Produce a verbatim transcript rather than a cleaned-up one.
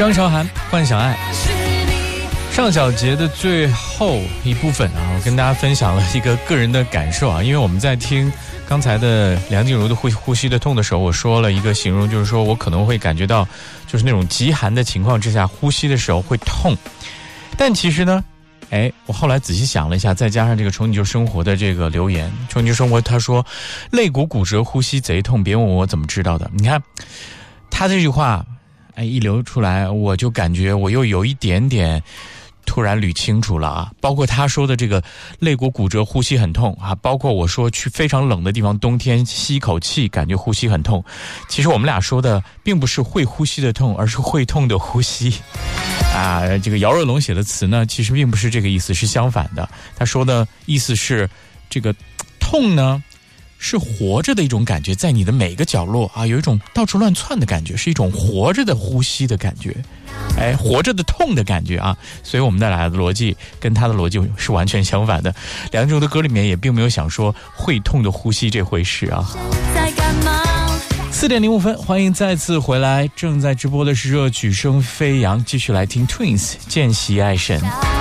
张韶涵幻想爱。上小节的最后一部分啊，我跟大家分享了一个个人的感受啊，因为我们在听刚才的梁静茹的呼呼吸的痛的时候，我说了一个形容，就是说我可能会感觉到就是那种极寒的情况之下呼吸的时候会痛，但其实呢哎，我后来仔细想了一下，再加上这个宠你就生活的这个留言，宠你就生活他说肋骨骨折呼吸贼痛，别问我怎么知道的。你看他这句话哎一流出来，我就感觉我又有一点点突然捋清楚了啊，包括他说的这个肋骨骨折呼吸很痛啊，包括我说去非常冷的地方冬天吸一口气感觉呼吸很痛，其实我们俩说的并不是会呼吸的痛，而是会痛的呼吸啊。这个姚若龙写的词呢其实并不是这个意思，是相反的，他说的意思是这个痛呢是活着的一种感觉，在你的每个角落啊，有一种到处乱窜的感觉，是一种活着的呼吸的感觉，哎，活着的痛的感觉啊。所以我们带来的逻辑跟他的逻辑是完全相反的。梁静茹的歌里面也并没有想说会痛的呼吸这回事啊。四点零五分，欢迎再次回来，正在直播的是热曲声飞扬，继续来听 Twins 见习爱神。